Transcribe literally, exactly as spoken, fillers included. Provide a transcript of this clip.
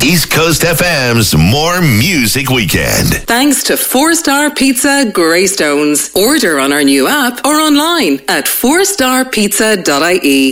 East Coast F M's More Music Weekend. Thanks to Four Star Pizza Greystones. Order on our new app or online at four star pizza dot I E.